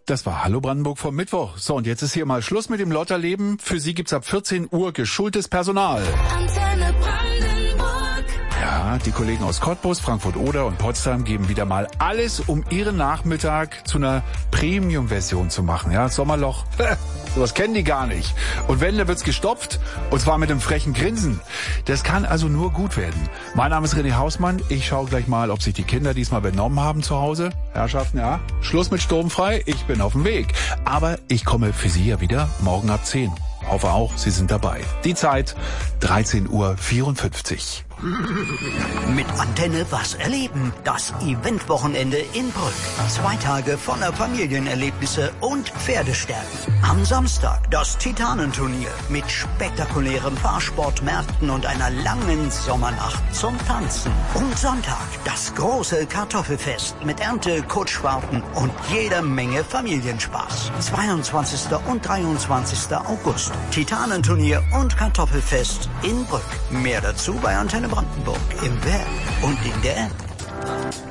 Das war Hallo Brandenburg vom Mittwoch. So, und jetzt ist hier mal Schluss mit dem Lotterleben. Für Sie gibt's ab 14 Uhr geschultes Personal. Antenne Brandenburg. Ja, die Kollegen aus Cottbus, Frankfurt-Oder und Potsdam geben wieder mal alles, um ihren Nachmittag zu einer Premium-Version zu machen. Ja, Sommerloch, sowas kennen die gar nicht. Und wenn, da wird's gestopft, und zwar mit einem frechen Grinsen. Das kann also nur gut werden. Mein Name ist René Hausmann. Ich schaue gleich mal, ob sich die Kinder diesmal benommen haben zu Hause. Herrschaften, ja, Schluss mit sturmfrei. Ich bin auf dem Weg. Aber ich komme für Sie ja wieder morgen ab 10. Hoffe auch, Sie sind dabei. Die Zeit 13:54 Uhr. Mit Antenne was erleben. Das Eventwochenende in Brück. 2 Tage voller Familienerlebnisse und Pferdestärken. Am Samstag das Titanenturnier mit spektakulären Fahrsportmärkten und einer langen Sommernacht zum Tanzen. Und Sonntag das große Kartoffelfest mit Ernte, Kutschfahrten und jede Menge Familienspaß. 22. und 23. August. Titanenturnier und Kartoffelfest in Brück. Mehr dazu bei Antenne Brandenburg im Web und in der App.